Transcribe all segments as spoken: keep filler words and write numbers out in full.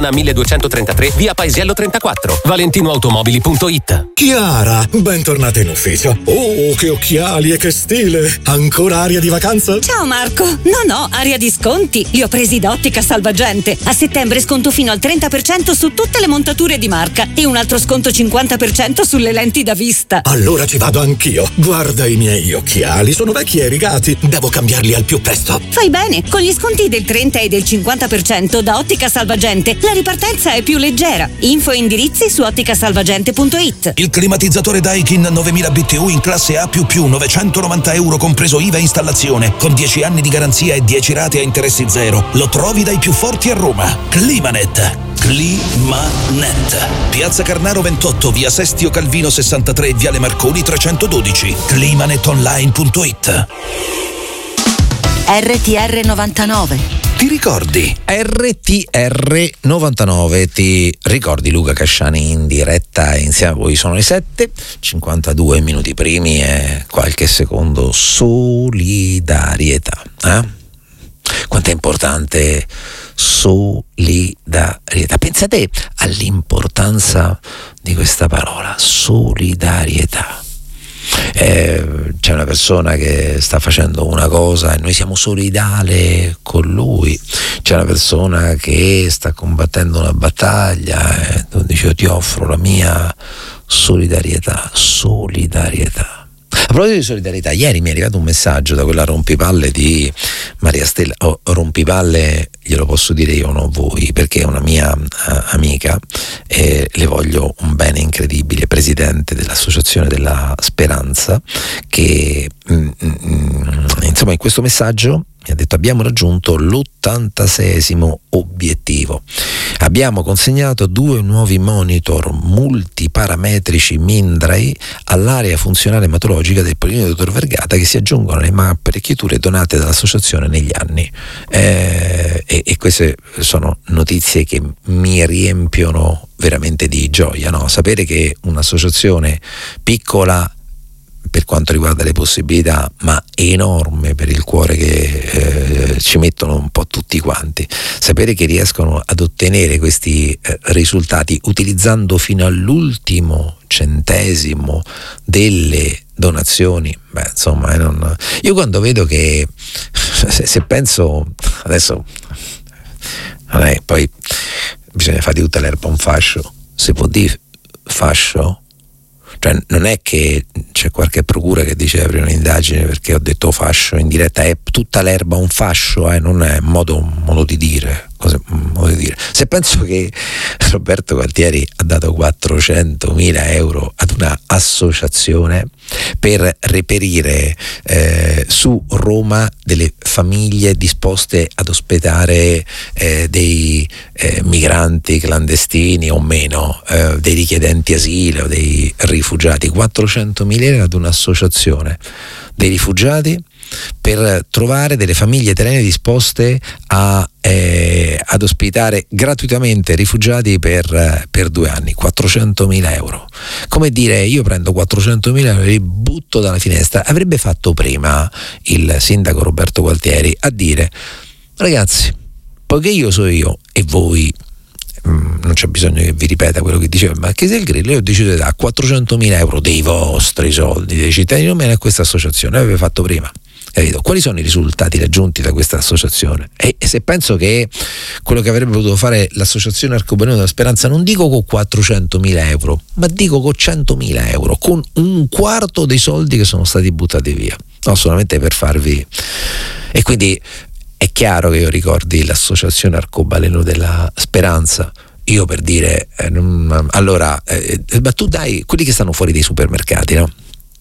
milleduecentotrentatré via Paesiello trentaquattro, valentinoautomobili punto it. Chiara, bentornata in ufficio. Oh, che occhiali e che stile! Ancora aria di vacanza? Ciao Marco. No, no, aria di sconti. Li ho presi da Ottica Salvagente. A settembre sconto fino al trenta per cento su tutte le montature di marca e un altro sconto cinquanta per cento sulle lenti da vista. Allora ci vado anch'io. Guarda i miei occhiali, sono vecchi e rigati. Devo cambiarli al più presto. Fai bene, con gli sconti del trenta e del cinquanta per cento da Ottica Salvagente la ripartenza è più leggera. Info e indirizzi su otticasalvagente punto it. Il climatizzatore Daikin novemila B T U in classe A più più, novecentonovanta euro compreso I V A e installazione, con dieci anni di garanzia e dieci rate a interessi zero. Lo trovi dai più forti a Roma. Climanet. Climanet. Piazza Carnaro ventotto, via Sestio Calvino sessantatré, viale Marconi trecentododici. climanetonline punto it. R T R novantanove. Ti ricordi? R T R novantanove, ti ricordi Luca Casciani in diretta insieme a voi? Sono le sette, cinquantadue minuti primi e qualche secondo. Solidarietà, eh? Quanto è importante solidarietà. Pensate all'importanza di questa parola, solidarietà. Eh, c'è una persona che sta facendo una cosa e noi siamo solidali con lui, c'è una persona che sta combattendo una battaglia e tu dici io ti offro la mia solidarietà. Solidarietà. A proposito di solidarietà, ieri mi è arrivato un messaggio da quella rompipalle di Maria Stella. Oh, rompipalle glielo posso dire io, non voi, perché è una mia uh, amica e le voglio un bene incredibile, presidente dell'Associazione della Speranza, che mm, mm, insomma in questo messaggio mi ha detto abbiamo raggiunto l'ottantaseiesimo obiettivo, abbiamo consegnato due nuovi monitor multiparametrici Mindray all'area funzionale ematologica del Poligono Dottor Vergata, che si aggiungono alle apparecchiature donate dall'associazione negli anni, eh, e, e queste sono notizie che mi riempiono veramente di gioia, no? Sapere che un'associazione piccola per quanto riguarda le possibilità, ma enorme per il cuore che eh, ci mettono un po' tutti quanti, sapere che riescono ad ottenere questi eh, risultati utilizzando fino all'ultimo centesimo delle donazioni, beh insomma, non... io quando vedo che se, se penso adesso non è, poi bisogna fare di tutta l'erba un fascio, si può dire fascio? Cioè non è che c'è qualche procura che dice apri un'indagine perché ho detto fascio in diretta, è tutta l'erba un fascio, eh, non è modo, modo di dire, cosa, modo di dire. Se penso che Roberto Gualtieri ha dato quattrocentomila euro ad una associazione per reperire eh, su Roma delle famiglie disposte ad ospitare eh, dei eh, migranti clandestini o meno, eh, dei richiedenti asilo, dei rifugiati, quattrocentomila euro ad un'associazione dei rifugiati per trovare delle famiglie italiane disposte a, eh, ad ospitare gratuitamente rifugiati per, per due anni, quattrocentomila euro. Come dire, io prendo quattrocentomila euro e li butto dalla finestra. Avrebbe fatto prima il sindaco Roberto Gualtieri a dire ragazzi, poiché io so io e voi, non c'è bisogno che vi ripeta quello che diceva, ma che se il Grillo, io ho deciso di dare quattrocentomila euro dei vostri soldi, dei cittadini romani a questa associazione, l'aveva fatto prima. Capito? Quali sono i risultati raggiunti da questa associazione? E, e se penso che quello che avrebbe potuto fare l'associazione Arcobaleno della Speranza, non dico con quattrocentomila euro, ma dico con centomila euro, con un quarto dei soldi che sono stati buttati via, no, solamente per farvi. E quindi è chiaro che io ricordi l'associazione Arcobaleno della Speranza. Io per dire eh, non, allora eh, ma tu dai quelli che stanno fuori dei supermercati, no?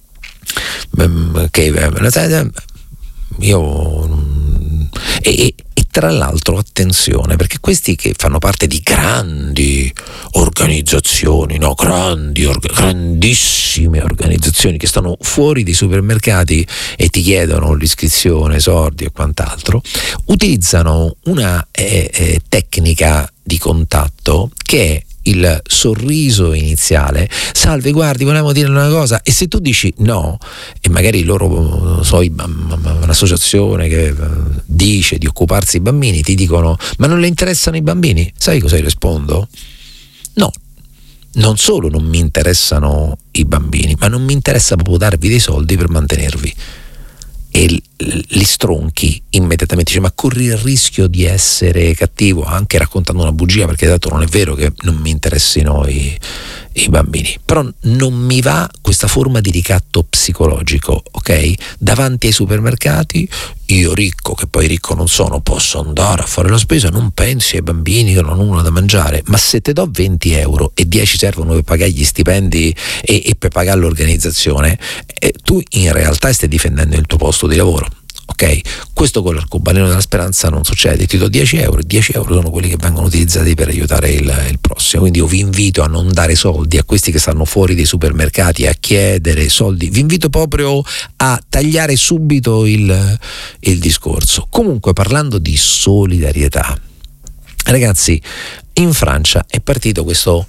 Che eh, io e, e tra l'altro attenzione, perché questi che fanno parte di grandi organizzazioni, no, grandi orga, grandissime organizzazioni che stanno fuori dei supermercati e ti chiedono l'iscrizione, sordi e quant'altro, utilizzano una eh, eh, tecnica di contatto che è il sorriso iniziale, salve, guardi, volevamo dire una cosa, e se tu dici no, e magari loro, so, un'associazione che dice di occuparsi dei bambini, ti dicono ma non le interessano i bambini, sai cosa io rispondo? No, non solo non mi interessano i bambini, ma non mi interessa proprio darvi dei soldi per mantenervi. E li stronchi immediatamente, dice ma corri il rischio di essere cattivo anche raccontando una bugia, perché dato non è vero che non mi interessino i, i bambini, però non mi va questa forma di ricatto psicologico, ok? Davanti ai supermercati, io ricco, che poi ricco non sono, posso andare a fare la spesa, non pensi ai bambini che non hanno nulla da mangiare, ma se te do venti euro e dieci servono per pagare gli stipendi e, e per pagare l'organizzazione, eh, tu in realtà stai difendendo il tuo posto di lavoro. Ok, questo con l'arcobaleno della speranza non succede, ti do dieci euro e dieci euro sono quelli che vengono utilizzati per aiutare il, il prossimo, quindi io vi invito a non dare soldi a questi che stanno fuori dei supermercati a chiedere soldi, vi invito proprio a tagliare subito il, il discorso. Comunque, parlando di solidarietà, ragazzi, in Francia è partito questo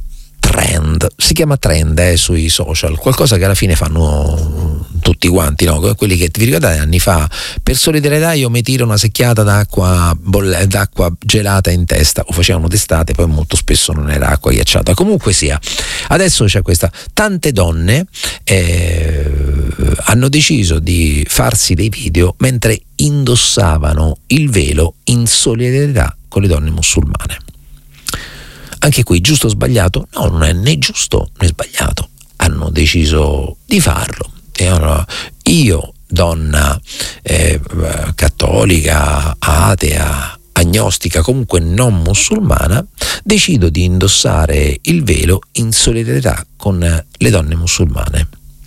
trend, si chiama trend eh, sui social, qualcosa che alla fine fanno tutti quanti, no? Quelli che vi ricordate anni fa, per solidarietà io mi tiro una secchiata d'acqua, bolle, d'acqua gelata in testa, o facevano d'estate, poi molto spesso non era acqua ghiacciata, comunque sia, adesso c'è questa, tante donne eh, hanno deciso di farsi dei video mentre indossavano il velo in solidarietà con le donne musulmane. Anche qui, giusto o sbagliato? No, non è né giusto né sbagliato. Hanno deciso di farlo. E allora, io, donna eh, cattolica, atea, agnostica, comunque non musulmana, decido di indossare il velo in solidarietà con le donne musulmane.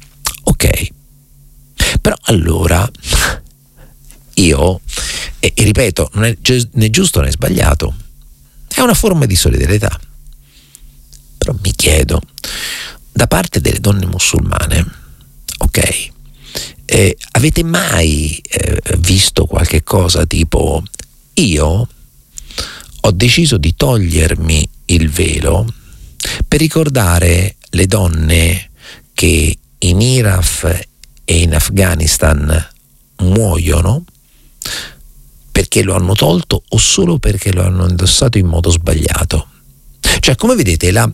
Ok. Però allora, io, e, e ripeto, non è né giusto né sbagliato, è una forma di solidarietà. Però mi chiedo, da parte delle donne musulmane, ok, eh, avete mai eh, visto qualche cosa tipo io ho deciso di togliermi il velo per ricordare le donne che in Iraq e in Afghanistan muoiono perché lo hanno tolto o solo perché lo hanno indossato in modo sbagliato? Cioè, come vedete, la,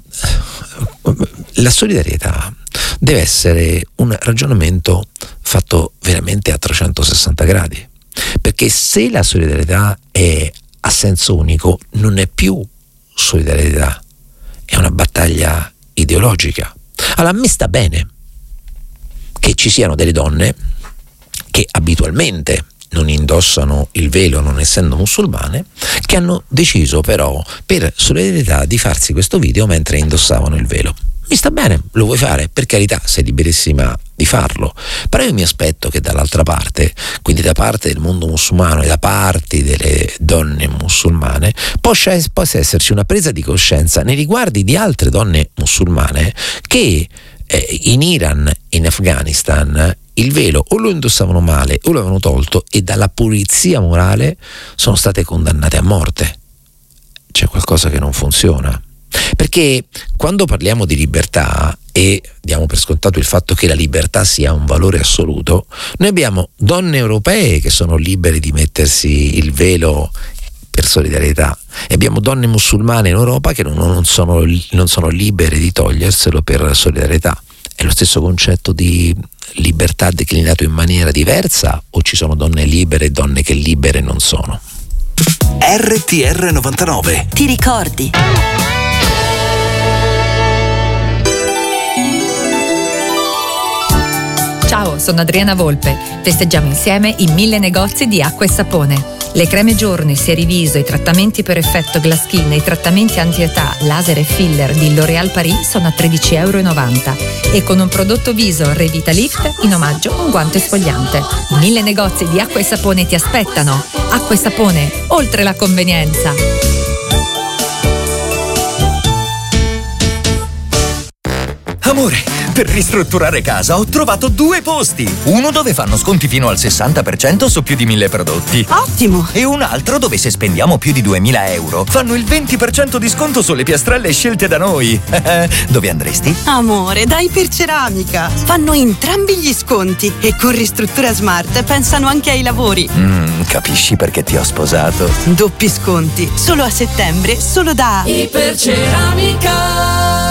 la solidarietà deve essere un ragionamento fatto veramente a trecentosessanta gradi, perché se la solidarietà è a senso unico non è più solidarietà, è una battaglia ideologica. Allora, a me sta bene che ci siano delle donne che abitualmente non indossano il velo non essendo musulmane, che hanno deciso però per solidarietà di farsi questo video mentre indossavano il velo. Mi sta bene, lo vuoi fare? Per carità, sei liberissima di farlo, però io mi aspetto che dall'altra parte, quindi da parte del mondo musulmano e da parte delle donne musulmane, possa, possa esserci una presa di coscienza nei riguardi di altre donne musulmane che eh, in Iran, in Afghanistan, il velo o lo indossavano male o lo avevano tolto e dalla polizia morale sono state condannate a morte. C'è qualcosa che non funziona, perché quando parliamo di libertà e diamo per scontato il fatto che la libertà sia un valore assoluto, noi abbiamo donne europee che sono libere di mettersi il velo per solidarietà e abbiamo donne musulmane in Europa che non, non, sono, non sono libere di toglierselo per solidarietà. È lo stesso concetto di libertà declinato in maniera diversa, o ci sono donne libere e donne che libere non sono? R T R novantanove. Ti ricordi? Ciao, sono Adriana Volpe. Festeggiamo insieme i mille negozi di acqua e sapone. Le creme giorni, seriviso, i trattamenti per effetto glass skin e i trattamenti anti-età, laser e filler di L'Oréal Paris sono a tredici virgola novanta euro e con un prodotto viso Revita Lift in omaggio un guanto esfoliante. Mille negozi di acqua e sapone ti aspettano. Acqua e sapone, oltre la convenienza. Amore, per ristrutturare casa ho trovato due posti. Uno dove fanno sconti fino al sessanta per cento su più di mille prodotti. Ottimo! E un altro dove se spendiamo più di duemila euro fanno il venti per cento di sconto sulle piastrelle scelte da noi. Dove andresti? Amore, dai per Ceramica. Fanno entrambi gli sconti e con Ristruttura Smart pensano anche ai lavori. Mm, capisci perché ti ho sposato? Doppi sconti, solo a settembre, solo da Iperceramica.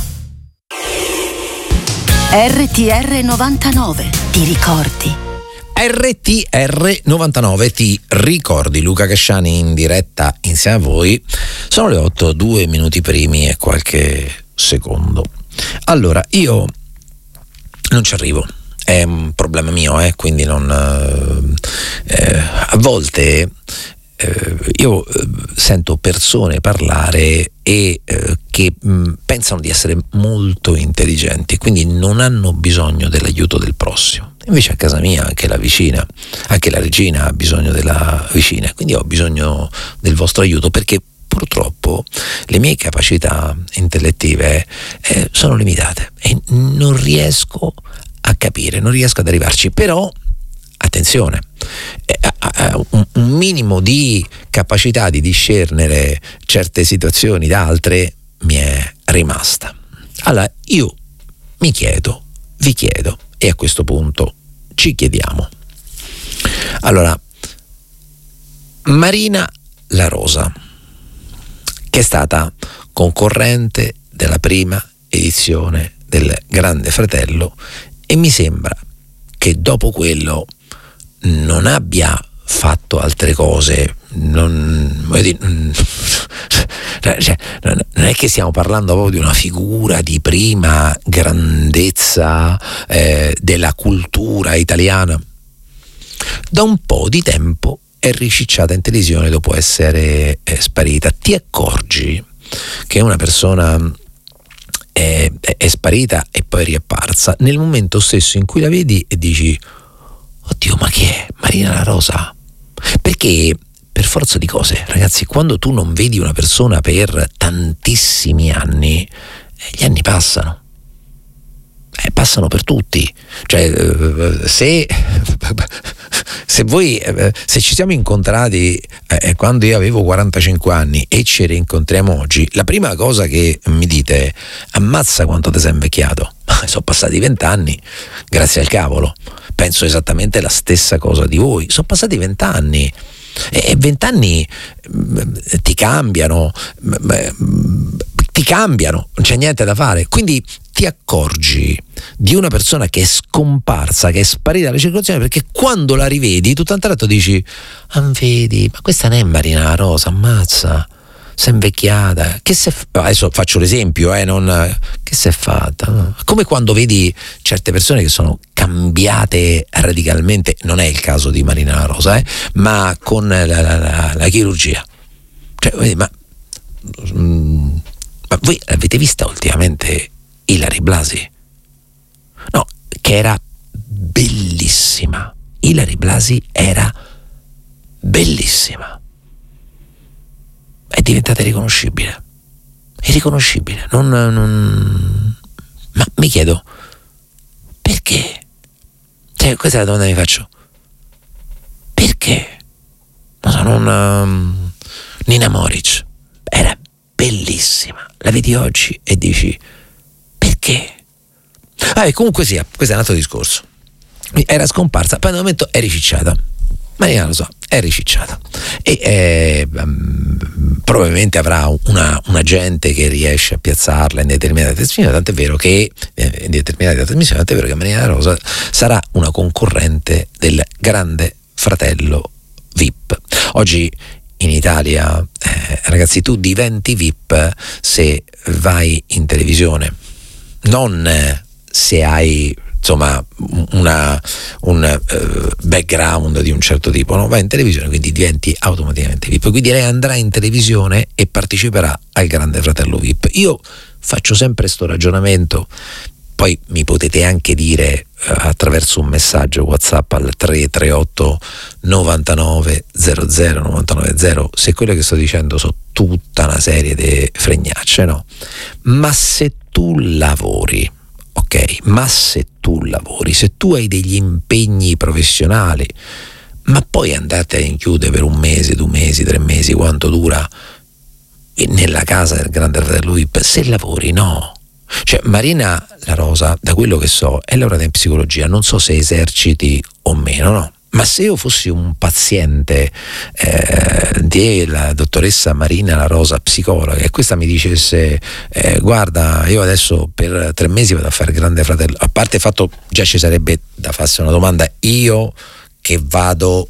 R T R novantanove, ti ricordi? R T R novantanove, ti ricordi? Luca Casciani in diretta insieme a voi. Sono le otto, due minuti primi e qualche secondo. Allora, io non ci arrivo, è un problema mio, eh, quindi non eh, a volte eh, io eh, sento persone parlare e eh, che mh, pensano di essere molto intelligenti, quindi non hanno bisogno dell'aiuto del prossimo. Invece a casa mia anche la vicina, anche la regina ha bisogno della vicina, quindi ho bisogno del vostro aiuto, perché purtroppo le mie capacità intellettive eh, sono limitate e non riesco a capire, non riesco ad arrivarci. Però attenzione, eh, un, un minimo di capacità di discernere certe situazioni da altre mi è rimasta. Allora io mi chiedo, vi chiedo, e a questo punto ci chiediamo. Allora, Marina La Rosa, che è stata concorrente della prima edizione del Grande Fratello, e mi sembra che dopo quello non abbia fatto altre cose. Non, voglio dire, cioè, non è che stiamo parlando proprio di una figura di prima grandezza eh, della cultura italiana. Da un po' di tempo è ricicciata in televisione dopo essere eh, sparita. Ti accorgi che una persona è, è sparita e poi è riapparsa nel momento stesso in cui la vedi e dici: oddio, ma chi è? Marina La Rosa? Perché per forza di cose, ragazzi, quando tu non vedi una persona per tantissimi anni, gli anni passano. Eh, passano per tutti. Cioè, se se voi se ci siamo incontrati eh, quando io avevo quarantacinque anni e ci rincontriamo oggi, la prima cosa che mi dite è: ammazza quanto ti sei invecchiato. Sono passati vent'anni, grazie al cavolo. Penso esattamente la stessa cosa di voi. Sono passati vent'anni e vent'anni ti cambiano, ti cambiano, non c'è niente da fare. Quindi ti accorgi di una persona che è scomparsa, che è sparita dalle circolazioni, perché quando la rivedi tu tanto tratto dici: ah, vedi, ma questa non è Marina La Rosa, ammazza, si è invecchiata, che se f-? Adesso faccio l'esempio, eh, non che si è fatta. Come quando vedi certe persone che sono cambiate radicalmente, non è il caso di Marina La Rosa, eh, ma con la, la, la, la chirurgia. Cioè, ma, mm, ma voi avete vista ultimamente Ilary Blasi? No, che era bellissima. Ilary Blasi era bellissima. È diventata riconoscibile. È riconoscibile. Non, non... Ma mi chiedo, perché? Cioè, questa è la domanda che mi faccio. Perché? Non so, non... Um, Nina Moric era bellissima. La vedi oggi e dici: perché? Ah, e comunque sia, questo è un altro discorso. Era scomparsa, poi nel momento è ricicciata. Marina La Rosa è ricicciata e eh, um, probabilmente avrà una, un agente che riesce a piazzarla in determinate trasmissioni, tant'è vero che eh, in determinate trasmissioni, tant'è vero che Marina La Rosa sarà una concorrente del Grande Fratello V I P. Oggi in Italia, eh, ragazzi, tu diventi V I P se vai in televisione, non eh, se hai insomma una, un uh, background di un certo tipo, no? Vai in televisione, quindi diventi automaticamente V I P. Quindi lei andrà in televisione e parteciperà al Grande Fratello V I P. Io faccio sempre sto ragionamento, poi mi potete anche dire uh, attraverso un messaggio WhatsApp al tre tre otto novantanove zero zero novantanove zero se quello che sto dicendo sono tutta una serie di fregnacce, no? Ma se tu lavori ok, ma se tu lavori, se tu hai degli impegni professionali, ma poi andate a rinchiudere per un mese, due mesi, tre mesi, quanto dura nella casa del grande fratello V I P, se lavori no. Cioè Marina La Rosa, da quello che so, è laureata in psicologia, non so se eserciti o meno, no? Ma se io fossi un paziente eh, della dottoressa Marina La Rosa, psicologa, e questa mi dicesse eh, guarda, io adesso per tre mesi vado a fare il grande fratello, a parte il fatto, già ci sarebbe da farsi una domanda, io che vado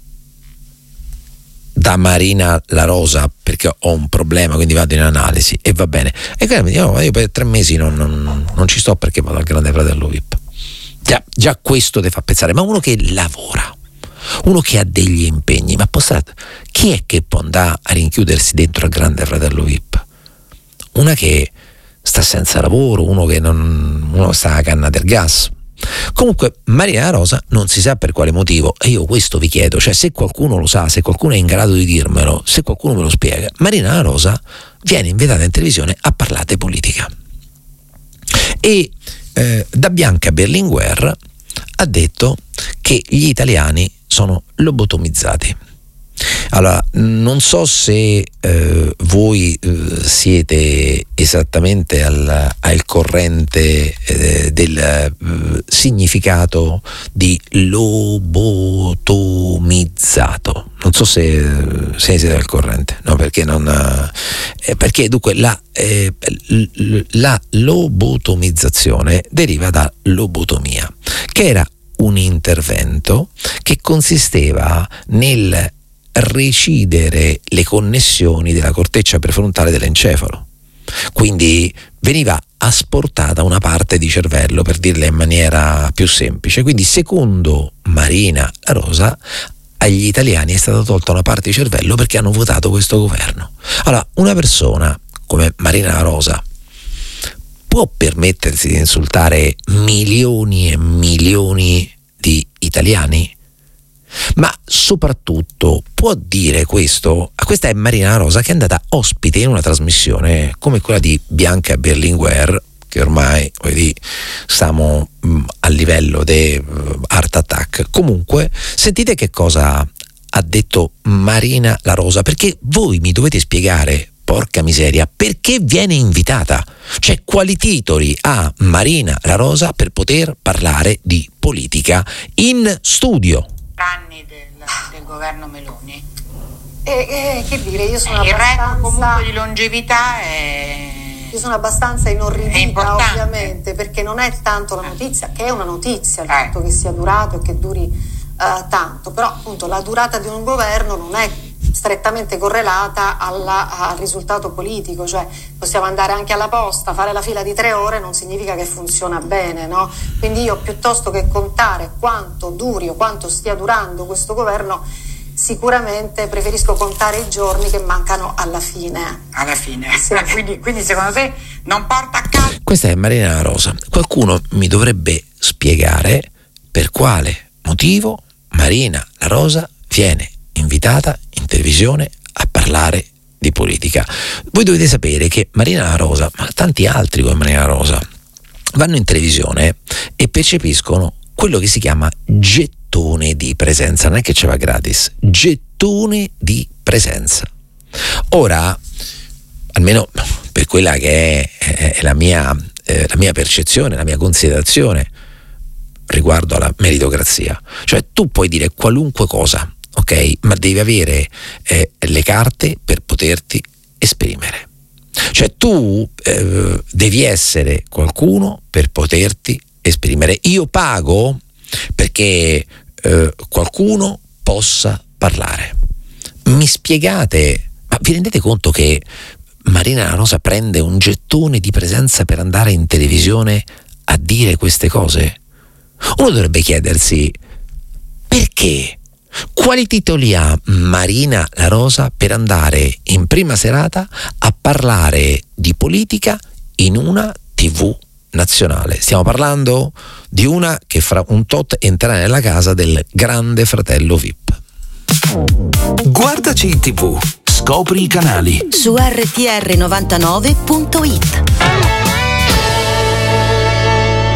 da Marina La Rosa perché ho un problema, quindi vado in analisi e va bene, e quindi mi dico, no, io per tre mesi non, non, non ci sto perché vado al grande fratello V I P. Già, già questo ti fa pensare, ma uno che lavora, uno che ha degli impegni, ma possa, chi è che può andare a rinchiudersi dentro al grande fratello V I P? Una che sta senza lavoro, uno che non, uno sta alla canna del gas. Comunque Marina La Rosa non si sa per quale motivo, e io questo vi chiedo, cioè se qualcuno lo sa, se qualcuno è in grado di dirmelo, se qualcuno me lo spiega, Marina La Rosa viene invitata in televisione a parlare di politica e eh, da Bianca Berlinguer ha detto che gli italiani sono lobotomizzati. Allora, non so se eh, voi eh, siete esattamente al, al corrente eh, del eh, significato di lobotomizzato. Non so se, se siete al corrente, no? Perché non eh, perché dunque la, eh, la lobotomizzazione deriva da lobotomia, che era un intervento che consisteva nel recidere le connessioni della corteccia prefrontale dell'encefalo, quindi veniva asportata una parte di cervello, per dirla in maniera più semplice. Quindi secondo Marina La Rosa agli italiani è stata tolta una parte di cervello perché hanno votato questo governo. Allora, una persona come Marina La Rosa può permettersi di insultare milioni e milioni di italiani? Ma soprattutto può dire questo? Questa è Marina La Rosa, che è andata ospite in una trasmissione come quella di Bianca Berlinguer, che ormai vedi, stiamo mh, a livello di uh, Art Attack. Comunque sentite che cosa ha detto Marina La Rosa, perché voi mi dovete spiegare, porca miseria, perché viene invitata, cioè quali titoli ha Marina La Rosa per poter parlare di politica in studio. Anni del, del governo Meloni. E, e che dire, io sono il abbastanza... record comunque di longevità è... Io sono abbastanza inorridita, ovviamente, perché non è tanto la notizia, che è una notizia il fatto che sia durato e che duri uh, tanto, però appunto la durata di un governo non è strettamente correlata alla, al risultato politico, cioè possiamo andare anche alla posta, fare la fila di tre ore non significa che funziona bene, no? Quindi io, piuttosto che contare quanto duri o quanto stia durando questo governo, sicuramente preferisco contare i giorni che mancano alla fine. Alla fine, sì. quindi, quindi secondo te non porta a casa? Questa è Marina La Rosa. Qualcuno mi dovrebbe spiegare per quale motivo Marina La Rosa viene invitata in televisione a parlare di politica. Voi dovete sapere che Marina La Rosa, ma tanti altri come Marina La Rosa, vanno in televisione e percepiscono quello che si chiama gettone di presenza, non è che ce va gratis, gettone di presenza. Ora, almeno per quella che è, è la mia, eh, la mia percezione, la mia considerazione riguardo alla meritocrazia, cioè tu puoi dire qualunque cosa, ok, ma devi avere eh, le carte per poterti esprimere. Cioè tu eh, devi essere qualcuno per poterti esprimere. Io pago perché eh, qualcuno possa parlare. Mi spiegate, ma vi rendete conto che Marina La Rosa prende un gettone di presenza per andare in televisione a dire queste cose? Uno dovrebbe chiedersi perché? Quali titoli ha Marina La Rosa per andare in prima serata a parlare di politica in una tivù nazionale? Stiamo parlando di una che fra un tot entrerà nella casa del grande fratello V I P. Guardaci in tivù, scopri i canali su erre ti erre novantanove punto it.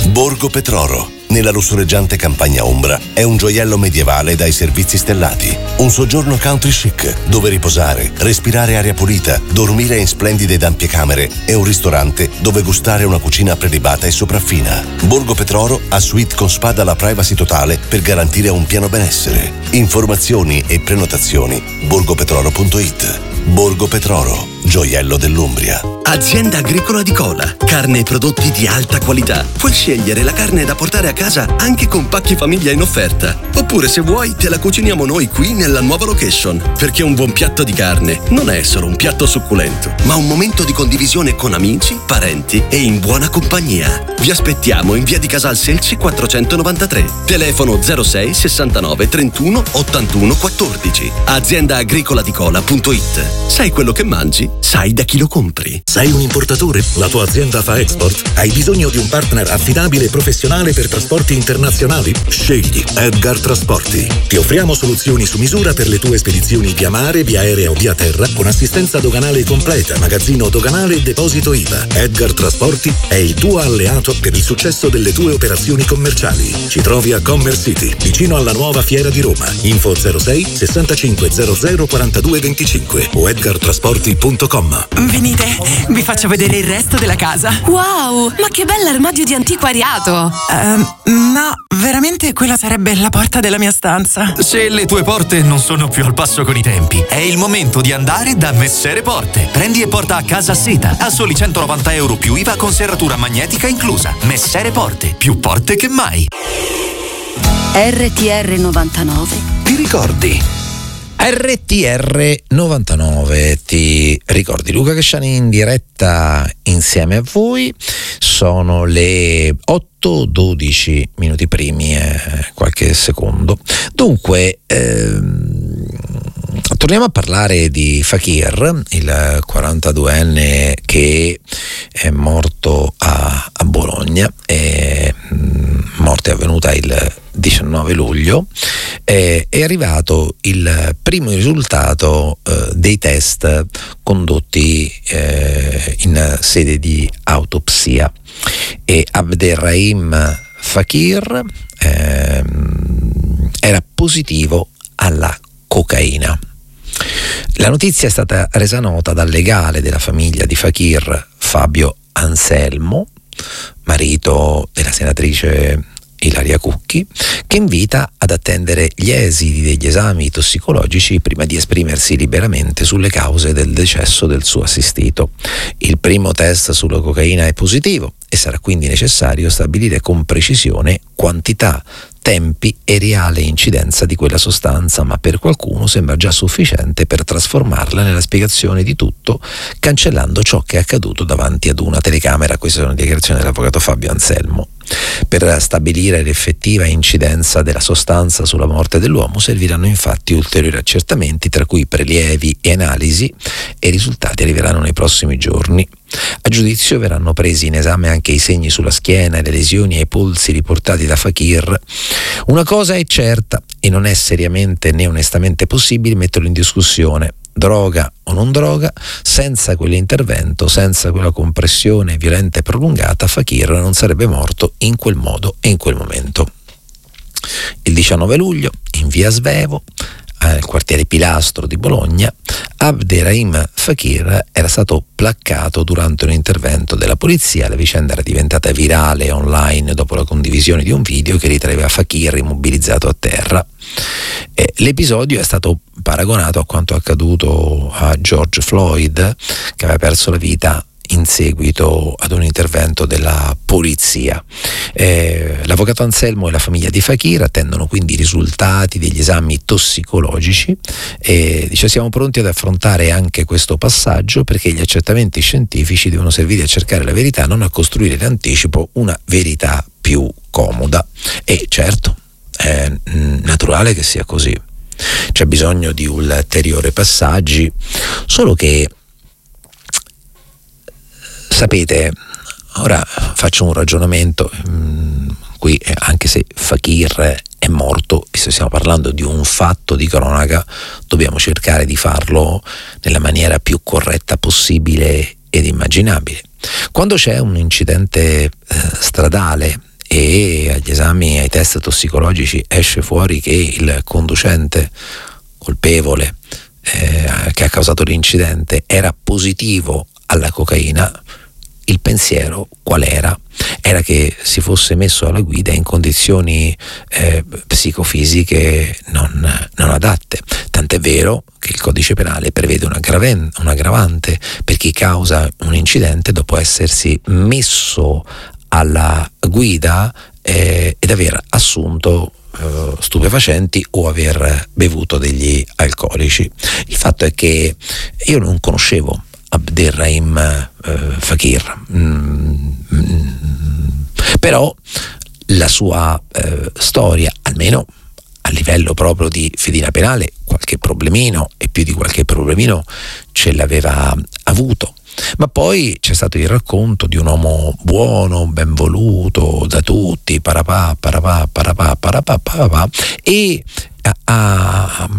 Borgo Petroro, nella lussureggiante campagna ombra, è un gioiello medievale dai servizi stellati. Un soggiorno country chic, dove riposare, respirare aria pulita, dormire in splendide ed ampie camere e un ristorante dove gustare una cucina prelibata e sopraffina. Borgo Petroro ha suite con spa dalla privacy totale per garantire un pieno benessere. Informazioni e prenotazioni borgopetroro punto it. Borgo Petroro, gioiello dell'Umbria. Azienda Agricola di Cola, carne e prodotti di alta qualità. Puoi scegliere la carne da portare a casa anche con pacchi famiglia in offerta. Oppure se vuoi te la cuciniamo noi qui nella nuova location. Perché un buon piatto di carne non è solo un piatto succulento, ma un momento di condivisione con amici, parenti e in buona compagnia. Vi aspettiamo in via di Casal Selci quattrocentonovantatré. Telefono zero sei sessantanove trentuno ottantuno quattordici. azienda agricola di cola punto it. Sai quello che mangi? Sai da chi lo compri. Sei un importatore? La tua azienda fa export? Hai bisogno di un partner affidabile e professionale per trasporti internazionali? Scegli Edgar Trasporti. Ti offriamo soluzioni su misura per le tue spedizioni via mare, via aerea o via terra, con assistenza doganale completa, magazzino doganale e deposito I V A. Edgar Trasporti è il tuo alleato per il successo delle tue operazioni commerciali. Ci trovi a Commerce City, vicino alla nuova fiera di Roma. Info zero sei sessantacinque zero zero quarantadue venticinque o edgar trasporti punto com. Venite, vi faccio vedere il resto della casa. Wow, ma che bell'armadio di antiquariato! Uh, no, veramente quella sarebbe la porta della mia stanza. Se le tue porte non sono più al passo con i tempi, è il momento di andare da Messere Porte. Prendi e porta a casa seta a soli centonovanta euro più I V A con serratura magnetica inclusa. Messere Porte, più porte che mai. R T R novantanove. Ti ricordi? R T R novantanove, ti ricordi? Luca Casciani in diretta insieme a voi. Sono le otto dodici minuti primi e qualche secondo. Dunque, ehm, torniamo a parlare di Fakir, il quarantaduenne che è morto a, a Bologna. È, morte è avvenuta il diciannove luglio. Eh, è arrivato il primo risultato eh, dei test condotti eh, in sede di autopsia, e Abderrahim Fakir eh, era positivo alla cocaina. La notizia è stata resa nota dal legale della famiglia di Fakir, Fabio Anselmo, marito della senatrice Ilaria Cucchi, che invita ad attendere gli esiti degli esami tossicologici prima di esprimersi liberamente sulle cause del decesso del suo assistito. Il primo test sulla cocaina è positivo e sarà quindi necessario stabilire con precisione quantità, tempi e reale incidenza di quella sostanza, ma per qualcuno sembra già sufficiente per trasformarla nella spiegazione di tutto, cancellando ciò che è accaduto davanti ad una telecamera. Queste sono le dichiarazioni dell'avvocato Fabio Anselmo. Per stabilire l'effettiva incidenza della sostanza sulla morte dell'uomo serviranno infatti ulteriori accertamenti, tra cui prelievi e analisi, e i risultati arriveranno nei prossimi giorni. A giudizio verranno presi in esame anche i segni sulla schiena e le lesioni ai polsi riportati da Fakir. Una cosa è certa, e non è seriamente né onestamente possibile metterlo in discussione: droga o non droga, senza quell'intervento, senza quella compressione violenta e prolungata, Fakir non sarebbe morto in quel modo e in quel momento. Il diciannove luglio, in via Svevo, nel quartiere Pilastro di Bologna, Abderrahim Fakir era stato placcato durante un intervento della polizia. La vicenda era diventata virale online dopo la condivisione di un video che ritraeva Fakir immobilizzato a terra. E l'episodio è stato paragonato a quanto accaduto a George Floyd, che aveva perso la vita in seguito ad un intervento della polizia. Eh, l'avvocato Anselmo e la famiglia di Fakir attendono quindi i risultati degli esami tossicologici e dice: siamo pronti ad affrontare anche questo passaggio, perché gli accertamenti scientifici devono servire a cercare la verità, non a costruire in anticipo una verità più comoda. E certo, è naturale che sia così, c'è bisogno di ulteriori passaggi, solo che sapete, ora faccio un ragionamento mh, qui, anche se Fakir è morto e se stiamo parlando di un fatto di cronaca, dobbiamo cercare di farlo nella maniera più corretta possibile ed immaginabile. Quando c'è un incidente eh, stradale e agli esami, ai test tossicologici esce fuori che il conducente colpevole eh, che ha causato l'incidente era positivo alla cocaina, il pensiero qual era? Era che si fosse messo alla guida in condizioni eh, psicofisiche non, non adatte. Tant'è vero che il codice penale prevede un, aggraven- un aggravante per chi causa un incidente dopo essersi messo alla guida eh, ed aver assunto eh, stupefacenti o aver bevuto degli alcolici. Il fatto è che io non conoscevo Abderrahim eh, Fakir, mm, mm, però la sua eh, storia, almeno a livello proprio di fedina penale, qualche problemino e più di qualche problemino ce l'aveva avuto. Ma poi c'è stato il racconto di un uomo buono, ben voluto da tutti, parapà, parapà, parapà, parapà, parapà, e a, a,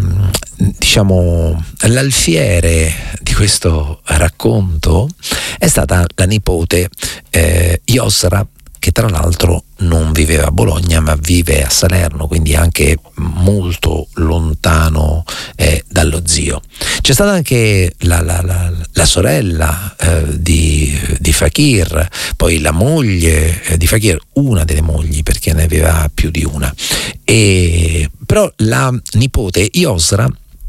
diciamo l'alfiere di questo racconto è stata la nipote eh, Yosra, che tra l'altro non viveva a Bologna ma vive a Salerno, quindi anche molto lontano eh, dallo zio. C'è stata anche la, la, la, la sorella eh, di, di Fakir, poi la moglie eh, di Fakir, una delle mogli perché ne aveva più di una, e, però la nipote Yosra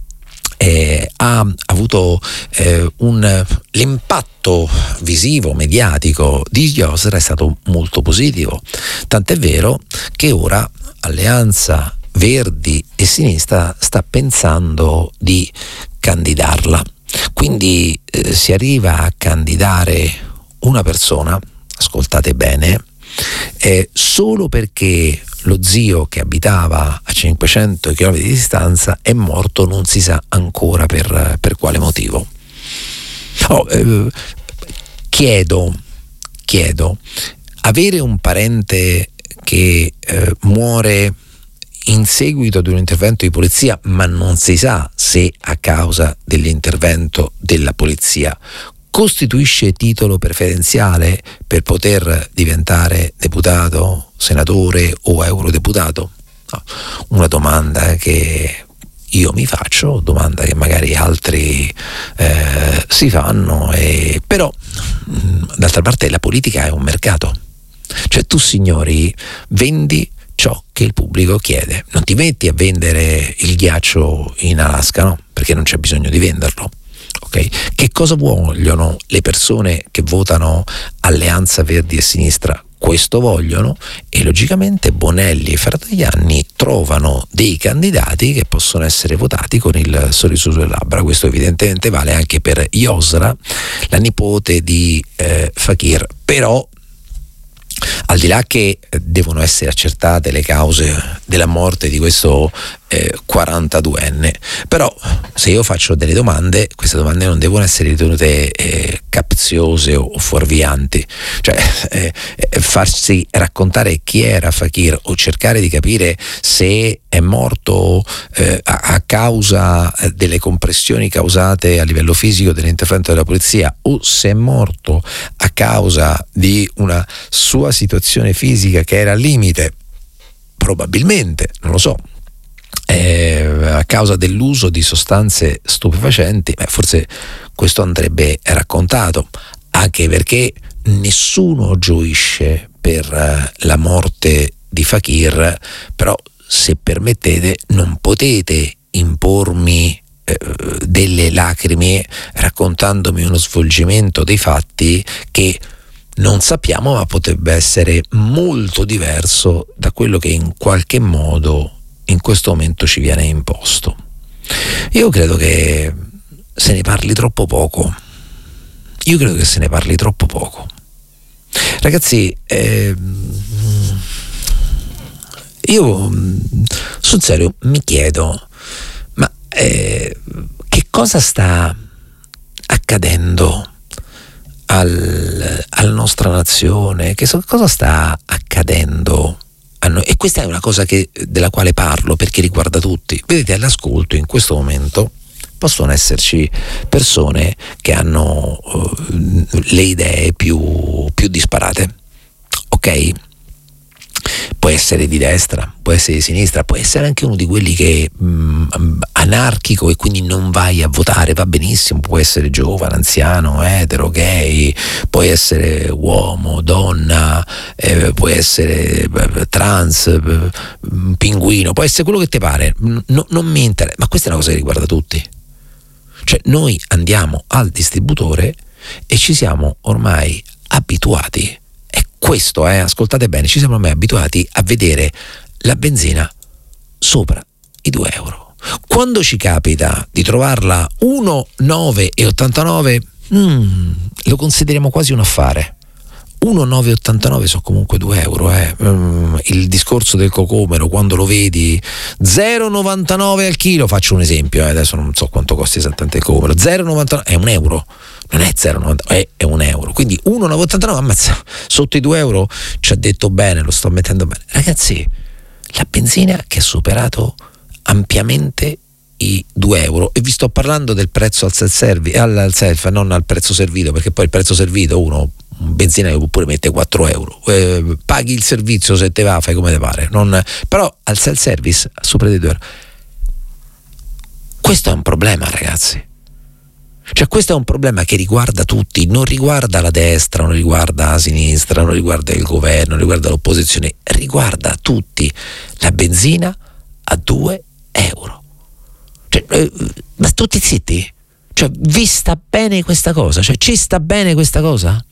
Eh, ha avuto eh, un l'impatto visivo, mediatico di Yosra è stato molto positivo, tant'è vero che ora Alleanza Verdi e Sinistra sta pensando di candidarla, quindi eh, si arriva a candidare una persona, ascoltate bene, eh, solo perché lo zio che abitava a cinquecento chilometri di distanza è morto, non si sa ancora per, per quale motivo. Oh, eh, chiedo, chiedo, avere un parente che eh, muore in seguito ad un intervento di polizia, ma non si sa se a causa dell'intervento della polizia, costituisce titolo preferenziale per poter diventare deputato, senatore o eurodeputato? No. Una domanda che io mi faccio, domanda che magari altri eh, si fanno, e però mh, d'altra parte la politica è un mercato, cioè tu signori vendi ciò che il pubblico chiede, non ti metti a vendere il ghiaccio in Alaska, no? Perché non c'è bisogno di venderlo. Okay. Che cosa vogliono le persone che votano Alleanza Verdi e Sinistra? Questo vogliono, e logicamente Bonelli e Fratagliani trovano dei candidati che possono essere votati con il sorriso sulle labbra. Questo evidentemente vale anche per Yosra, la nipote di eh, Fakir. Però al di là che devono essere accertate le cause della morte di questo eh, quarantaduenne, però se io faccio delle domande, queste domande non devono essere ritenute eh, capziose o, o fuorvianti, cioè eh, eh, farsi raccontare chi era Fakir o cercare di capire se è morto eh, a, a causa delle compressioni causate a livello fisico dall'intervento della polizia, o se è morto a causa di una sua situazione fisica che era al limite, probabilmente, non lo so, eh, a causa dell'uso di sostanze stupefacenti, beh, forse questo andrebbe raccontato, anche perché nessuno gioisce per eh, la morte di Fakir, però se permettete non potete impormi eh, delle lacrime raccontandomi uno svolgimento dei fatti che non sappiamo, ma potrebbe essere molto diverso da quello che in qualche modo in questo momento ci viene imposto. Io credo che se ne parli troppo poco. Io credo che se ne parli troppo poco. Ragazzi, eh, io sul serio mi chiedo, ma eh, che cosa sta accadendo al, alla nostra nazione? Che so, cosa sta accadendo a noi? E questa è una cosa che, della quale parlo perché riguarda tutti. Vedete, all'ascolto in questo momento possono esserci persone che hanno uh, le idee più, più disparate, ok? può essere di destra, può essere di sinistra, può essere anche uno di quelli che mh, anarchico e quindi non vai a votare, va benissimo, può essere giovane, anziano, etero, gay, può essere uomo, donna, eh, può essere eh, trans, eh, pinguino, può essere quello che ti pare, no, non mi interessa, ma questa è una cosa che riguarda tutti. Cioè noi andiamo al distributore e ci siamo ormai abituati, e questo è, eh, ascoltate bene, ci siamo ormai abituati a vedere la benzina sopra i due euro. Quando ci capita di trovarla uno virgola nove e ottantanove, mm, lo consideriamo quasi un affare. uno virgola nove e ottantanove sono comunque due euro, eh. Mm, il discorso del cocomero, quando lo vedi zero virgola novantanove al chilo, faccio un esempio, eh, adesso non so quanto costi esattamente il cocomero, zero virgola novantanove è un euro, non è zero virgola novantanove, è, è un euro, quindi uno virgola nove e ottantanove, ammazza, sotto i due euro ci ha detto bene, lo sto mettendo bene. Ragazzi, la benzina che ha superato ampiamente i due euro, e vi sto parlando del prezzo al self-service, al self, non al prezzo servito, perché poi il prezzo servito uno un benzinaio può pure mettere quattro euro, eh, paghi il servizio, se te va fai come te pare, non, però al self-service sopra dei due euro. Questo è un problema, ragazzi, cioè questo è un problema che riguarda tutti, non riguarda la destra, non riguarda la sinistra, non riguarda il governo, non riguarda l'opposizione, riguarda tutti. La benzina a due euro, cioè, eh, ma tutti zitti, cioè vi sta bene questa cosa, cioè ci sta bene questa cosa?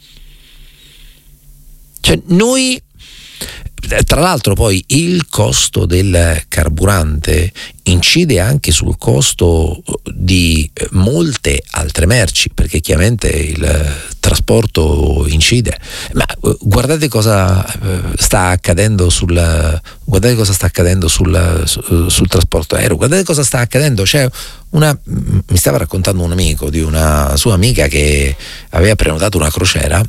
Cioè noi, tra l'altro poi il costo del carburante incide anche sul costo di molte altre merci, perché chiaramente il trasporto incide, ma guardate cosa sta accadendo sul guardate cosa sta accadendo sul, sul, sul trasporto aereo, guardate cosa sta accadendo. C'è una, mi stava raccontando un amico di una sua amica che aveva prenotato una crociera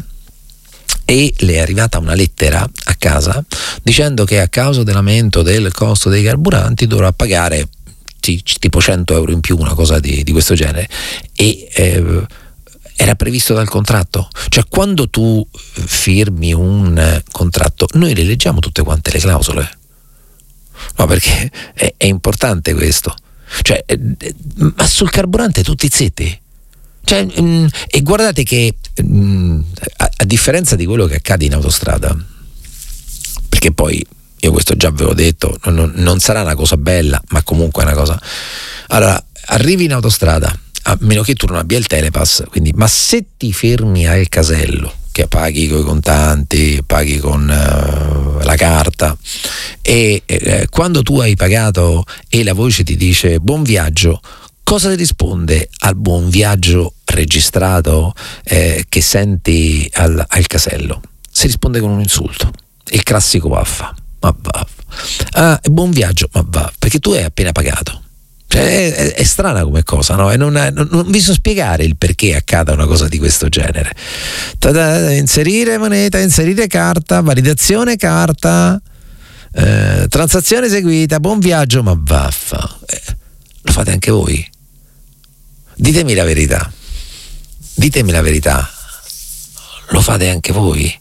e le è arrivata una lettera a casa dicendo che a causa dell'aumento del costo dei carburanti dovrà pagare t- tipo cento euro in più, una cosa di, di questo genere, e eh, era previsto dal contratto. Cioè quando tu firmi un contratto noi le leggiamo tutte quante le clausole, no, perché è, è importante questo, cioè, eh, ma sul carburante tutti zitti. Cioè, mh, e guardate che mh, a, a differenza di quello che accade in autostrada, perché poi io questo già ve l'ho detto, non, non sarà una cosa bella, ma comunque è una cosa. Allora, arrivi in autostrada, a meno che tu non abbia il Telepass, quindi, ma se ti fermi al casello, che paghi con i contanti, paghi con uh, la carta, e eh, quando tu hai pagato e la voce ti dice buon viaggio, cosa ti risponde al buon viaggio registrato eh, che senti al, al casello? Si risponde con un insulto, il classico vaffa, ma vaffa. Ah, buon viaggio, ma va, perché tu hai appena pagato. Cioè, è, è strana come cosa, no? E non, non, non vi so spiegare il perché accada una cosa di questo genere. Tada, inserire moneta, inserire carta, validazione carta, eh, transazione eseguita, buon viaggio, ma vaffa. Eh, lo fate anche voi? Ditemi la verità, ditemi la verità, lo fate anche voi?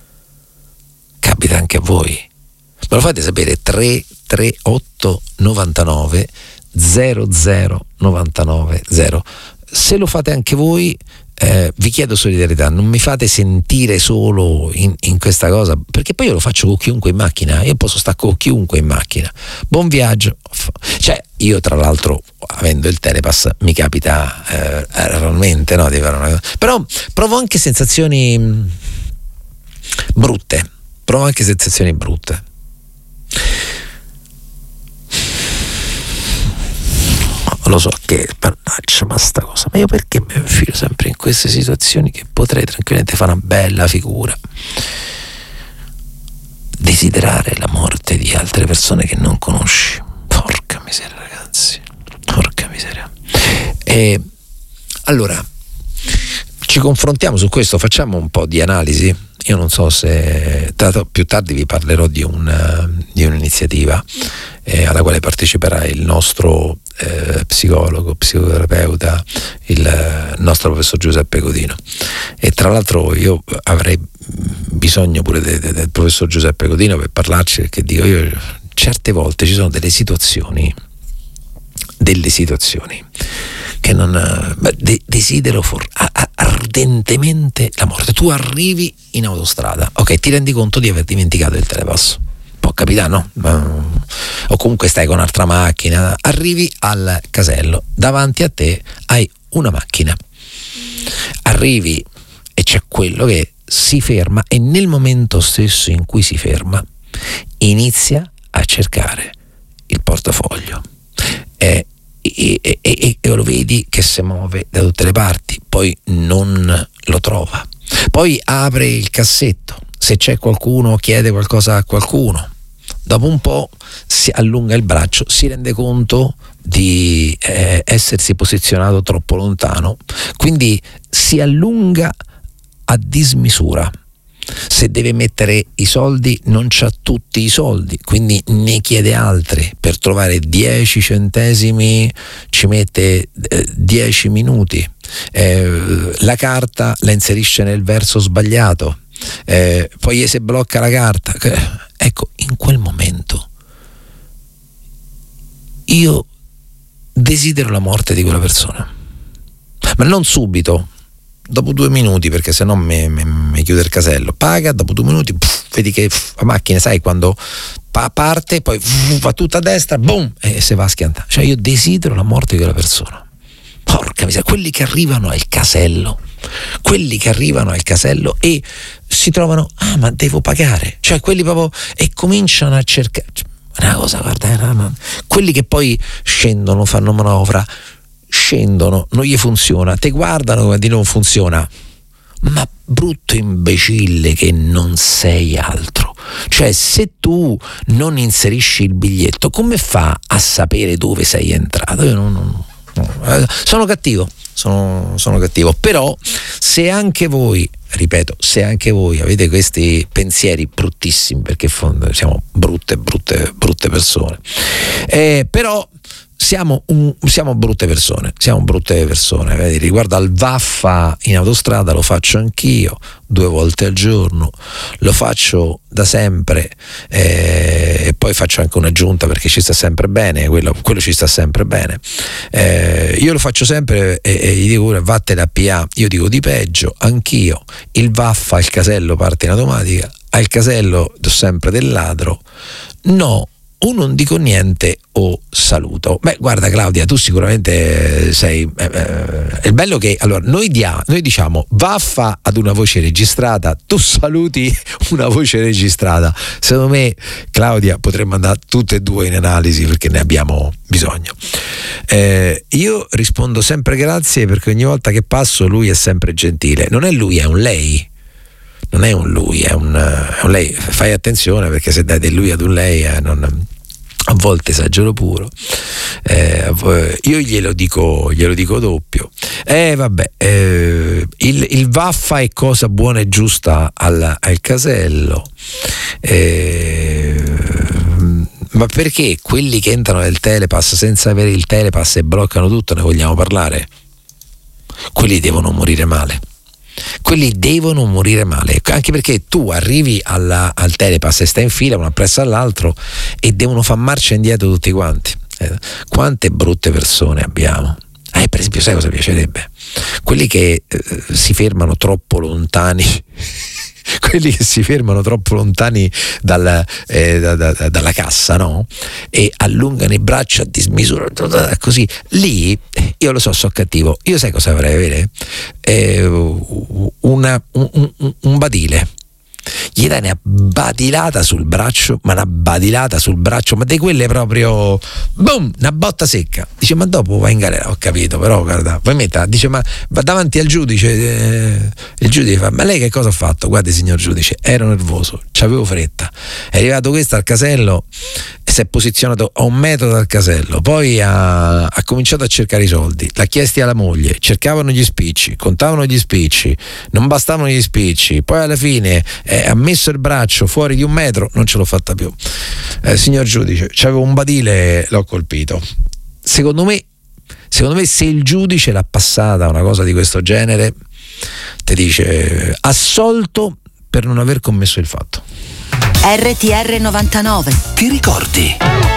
Capita anche a voi? Me lo fate sapere? Tre tre otto novantanove zero zero novantanove zero. Se lo fate anche voi, eh, vi chiedo solidarietà, non mi fate sentire solo in, in questa cosa, perché poi io lo faccio con chiunque in macchina, io posso stare con chiunque in macchina. Buon viaggio. Cioè, io tra l'altro, avendo il Telepass, mi capita eh, raramente, no, di fare una cosa. Però provo anche sensazioni mh, brutte, provo anche sensazioni brutte. Lo so che mannaggia, ma sta cosa, ma io perché mi infilo sempre in queste situazioni che potrei tranquillamente fare una bella figura? Desiderare la morte di altre persone che non conosci, porca miseria, ragazzi, porca miseria. E allora ci confrontiamo su questo, facciamo un po' di analisi, io non so se più tardi vi parlerò di, un, di un'iniziativa eh, alla quale parteciperà il nostro eh, psicologo, psicoterapeuta, il nostro professor Giuseppe Codino, e tra l'altro io avrei bisogno pure de, de, del professor Giuseppe Codino per parlarci, perché dico io certe volte ci sono delle situazioni delle situazioni che non de, desidero for, a, a, ardentemente la morte. Tu arrivi in autostrada, ok, ti rendi conto di aver dimenticato il telepass, può capitare, no? O comunque stai con un'altra macchina, arrivi al casello, davanti a te hai una macchina, arrivi e c'è quello che si ferma, e nel momento stesso in cui si ferma inizia a cercare il portafoglio e, e, e, e, e lo vedi che si muove da tutte le parti, poi non lo trova, poi apre il cassetto, se c'è qualcuno chiede qualcosa a qualcuno, dopo un po' si allunga il braccio, si rende conto di eh, essersi posizionato troppo lontano, quindi si allunga a dismisura. Se deve mettere i soldi non c'ha tutti i soldi, quindi ne chiede altri. Per trovare dieci centesimi ci mette eh, dieci minuti, eh, la carta la inserisce nel verso sbagliato, eh, poi se blocca la carta. Ecco, in quel momento io desidero la morte di quella persona, ma non subito, dopo due minuti, perché sennò mi, mi, mi chiude il casello. Paga, dopo due minuti pff, vedi che pff, la macchina, sai, quando pa- parte poi pff, va tutta a destra, boom, e se va a schiantare. Cioè io desidero la morte di quella persona. Porca miseria, quelli che arrivano al casello, quelli che arrivano al casello e si trovano, ah ma devo pagare, cioè quelli proprio, e cominciano a cercare una cosa, guarda, quelli che poi scendono, fanno manovra, scendono, non gli funziona, te guardano come di non funziona, ma brutto imbecille che non sei altro. Cioè, se tu non inserisci il biglietto, come fa a sapere dove sei entrato? Io non, non, no. sono cattivo sono, sono cattivo però se anche voi, ripeto, se anche voi avete questi pensieri bruttissimi, perché siamo brutte brutte brutte persone, eh, però Siamo, un, siamo brutte persone, siamo brutte persone. Vedi, riguardo al vaffa in autostrada lo faccio anch'io, due volte al giorno, lo faccio da sempre, eh, e poi faccio anche un'aggiunta perché ci sta sempre bene, quello, quello ci sta sempre bene. Eh, io lo faccio sempre e, e gli dico pure vattene a P A, io dico di peggio, anch'io. Il vaffa al casello parte in automatica, al casello do sempre del ladro, no, o non dico niente o saluto. Beh, guarda Claudia, tu sicuramente sei eh, eh, è bello che allora noi, dia, noi diciamo vaffa ad una voce registrata, tu saluti una voce registrata. Secondo me Claudia potremmo andare tutte e due in analisi perché ne abbiamo bisogno. Eh, io rispondo sempre grazie, perché ogni volta che passo lui è sempre gentile. Non è lui, è un lei. Non è un lui, è un, è un lei. Fai attenzione, perché se dai del lui ad un lei eh, non, a volte esagero puro. Eh, io glielo dico, glielo dico doppio. Eh vabbè, eh, il, il vaffa è cosa buona e giusta al, al casello. Eh, ma perché quelli che entrano nel telepass senza avere il telepass e bloccano tutto, ne vogliamo parlare? Quelli devono morire male. Quelli devono morire male, anche perché tu arrivi alla, al telepass e stai in fila uno appresso all'altro e devono far marcia indietro tutti quanti. Eh, quante brutte persone abbiamo. Eh, per esempio, sai cosa piacerebbe? Quelli che eh, si fermano troppo lontani quelli che si fermano troppo lontani dal, eh, da, da, dalla cassa, no? E allungano i braccia a dismisura, così. Lì io lo so, so cattivo. Io sai cosa avrei avere? Eh, una, un, un, un badile. Gli dai una badilata sul braccio, ma una badilata sul braccio, ma di quelle proprio boom, una botta secca. Dice, ma dopo vai in galera. Ho capito, però guarda, poi metta, dice, ma va davanti al giudice, eh, il giudice fa, ma lei che cosa ha fatto? Guardi signor giudice, ero nervoso, c'avevo fretta, è arrivato questo al casello, si è posizionato a un metro dal casello, poi ha, ha cominciato a cercare i soldi, l'ha chiesti alla moglie, cercavano gli spicci, contavano gli spicci, non bastavano gli spicci, poi alla fine eh, ha messo il braccio fuori di un metro, non ce l'ho fatta più. Eh, signor giudice, c'avevo un badile, l'ho colpito. Secondo me, secondo me se il giudice l'ha passata una cosa di questo genere, ti dice assolto per non aver commesso il fatto. R T R novantanove. Ti ricordi?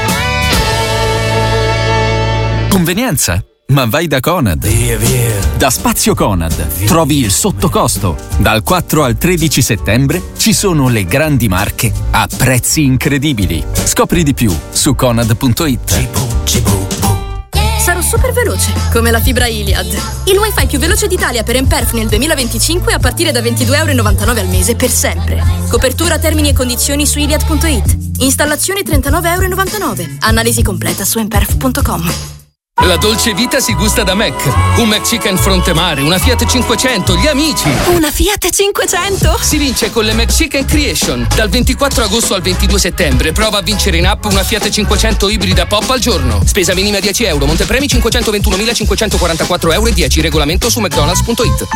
Convenienza? Ma vai da Conad. Via, via. Da Spazio Conad trovi il sottocosto. Dal quattro al tredici settembre ci sono le grandi marche a prezzi incredibili. Scopri di più su conad punto it. Sarò super veloce, come la fibra Iliad. Il wifi più veloce d'Italia per Emperf nel duemilaventicinque a partire da ventidue virgola novantanove euro al mese per sempre. Copertura, termini e condizioni su iliad punto it. Installazione trentanove virgola novantanove euro. Analisi completa su emperf punto com. La dolce vita si gusta da Mac. Un McChicken fronte mare, una Fiat cinquecento, gli amici. Una Fiat cinquecento? Si vince con le McChicken Creation. Dal ventiquattro agosto al ventidue settembre prova a vincere in app una Fiat cinquecento ibrida pop al giorno. Spesa minima dieci euro, montepremi cinquecentoventunomilacinquecentoquarantaquattro euro e dieci. Regolamento su mcdonalds punto it.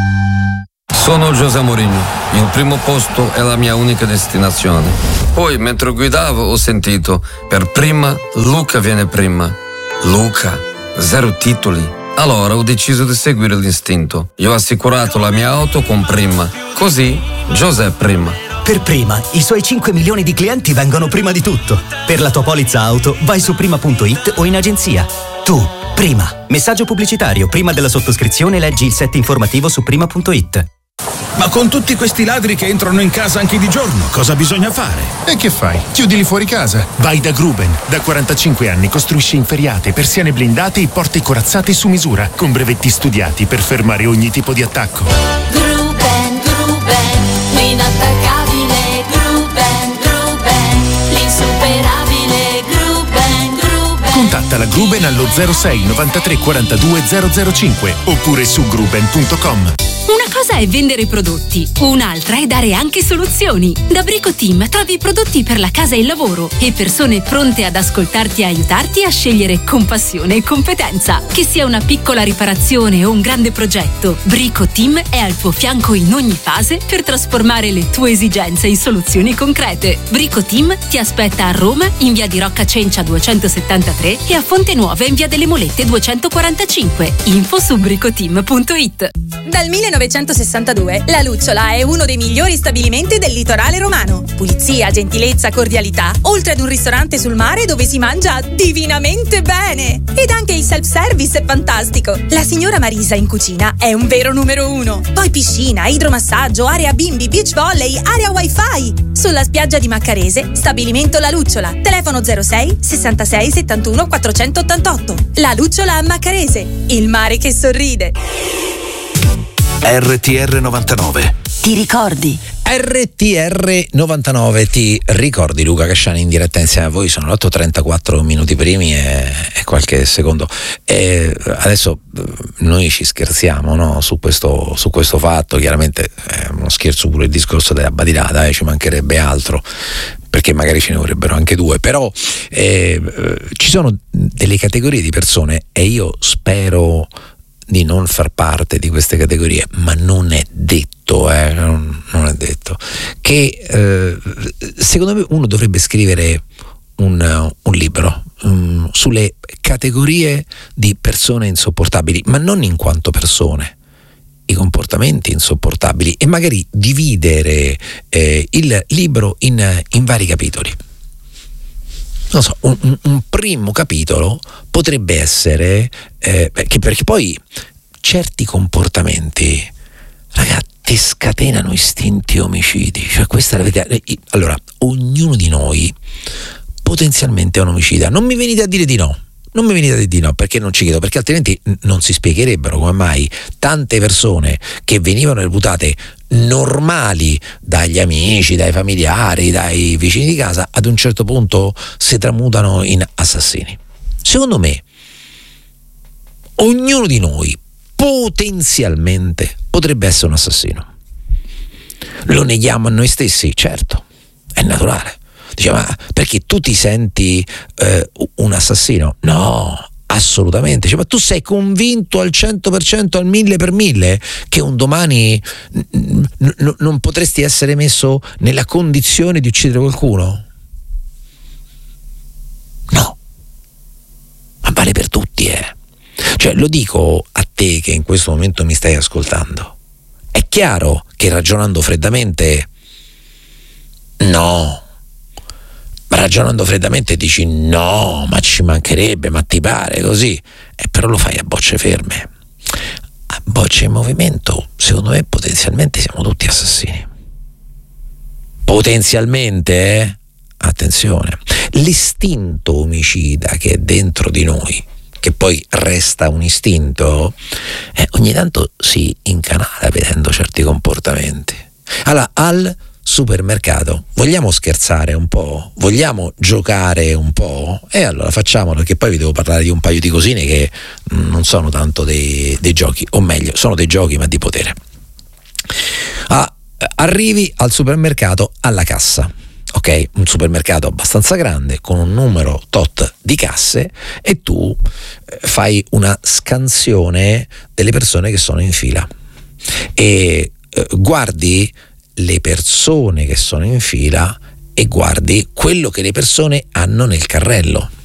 Sono José Mourinho. Il primo posto è la mia unica destinazione. Poi, mentre guidavo, ho sentito: per prima, Luca viene prima. Luca, zero titoli. Allora ho deciso di seguire l'istinto. Io ho assicurato la mia auto con Prima. Così, José Prima. Per Prima, i suoi cinque milioni di clienti vengono prima di tutto. Per la tua polizza auto, vai su prima punto it o in agenzia. Tu, Prima. Messaggio pubblicitario. Prima della sottoscrizione leggi il set informativo su prima punto it. Ma con tutti questi ladri che entrano in casa anche di giorno, cosa bisogna fare? E che fai? Chiudili fuori casa. Vai da Gruben. Da quarantacinque anni costruisce inferriate, persiane blindate e porte corazzate su misura, con brevetti studiati per fermare ogni tipo di attacco. Gruben, Gruben, l'inattaccabile Gruben, Gruben, l'insuperabile Gruben, Gruben. Contatta la Gruben allo zero sei novantatré quarantadue zero zero cinque oppure su gruben punto com. Una cosa è vendere prodotti, un'altra è dare anche soluzioni. Da Brico Team trovi prodotti per la casa e il lavoro e persone pronte ad ascoltarti e aiutarti a scegliere con passione e competenza. Che sia una piccola riparazione o un grande progetto, Brico Team è al tuo fianco in ogni fase per trasformare le tue esigenze in soluzioni concrete. Brico Team ti aspetta a Roma in via di Rocca Cencia duecentosettantatré e a Fonte Nuova in via delle Molette duecentoquarantacinque. Info su bricoteam punto it. Dal millenovecentosessantadue La Lucciola è uno dei migliori stabilimenti del litorale romano. Pulizia, gentilezza, cordialità, oltre ad un ristorante sul mare dove si mangia divinamente bene. Ed anche il self-service è fantastico. La signora Marisa in cucina è un vero numero uno. Poi piscina, idromassaggio, area bimbi, beach volley, area wifi. Sulla spiaggia di Maccarese, stabilimento La Lucciola. Telefono zero sei sessantasei settantuno quattrocentottantotto. La Lucciola a Maccarese, il mare che sorride. R T R novantanove. Ti ricordi? R T R novantanove, ti ricordi? Luca Casciani in diretta insieme a voi. Sono le otto e trentaquattro minuti primi e, e qualche secondo. E adesso noi ci scherziamo, no? su, questo, su questo fatto. Chiaramente è uno scherzo pure il discorso della badilata, eh, ci mancherebbe altro, perché magari ce ne vorrebbero anche due, però eh, ci sono delle categorie di persone e io spero di non far parte di queste categorie, ma non è detto, eh, non, non è detto, che eh, secondo me uno dovrebbe scrivere un, un libro um, sulle categorie di persone insopportabili, ma non in quanto persone, i comportamenti insopportabili, e magari dividere eh, il libro in, in vari capitoli. Non so, un, un primo capitolo potrebbe essere eh, perché, perché poi certi comportamenti, ragazzi, ti scatenano istinti omicidi, cioè questa è la verità. Allora, ognuno di noi potenzialmente è un omicida. Non mi venite a dire di no. Non mi venite a dire di no, perché non ci credo, perché altrimenti non si spiegherebbero come mai tante persone che venivano reputate normali dagli amici, dai familiari, dai vicini di casa, ad un certo punto si tramutano in assassini. Secondo me ognuno di noi potenzialmente potrebbe essere un assassino. Lo neghiamo a noi stessi? Certo, è naturale. Dice, ma perché tu ti senti eh, un assassino? No, assolutamente. Dice, ma tu sei convinto al cento per cento, al mille per mille, che un domani n- n- non potresti essere messo nella condizione di uccidere qualcuno? No, ma vale per tutti, eh. Cioè, lo dico a te che in questo momento mi stai ascoltando. È chiaro che ragionando freddamente, no, ragionando freddamente dici no, ma ci mancherebbe, ma ti pare così, e però lo fai a bocce ferme. A bocce in movimento, secondo me potenzialmente siamo tutti assassini. Potenzialmente, eh? Attenzione, l'istinto omicida che è dentro di noi, che poi resta un istinto, eh, ogni tanto si incanala vedendo certi comportamenti. Allora, al supermercato vogliamo scherzare un po'? Vogliamo giocare un po'? E allora facciamolo, perché poi vi devo parlare di un paio di cosine che mh, non sono tanto dei, dei giochi, o meglio, sono dei giochi ma di potere. Ah, arrivi al supermercato alla cassa. Ok, un supermercato abbastanza grande con un numero tot di casse, e tu fai una scansione delle persone che sono in fila e eh, guardi le persone che sono in fila e guardi quello che le persone hanno nel carrello.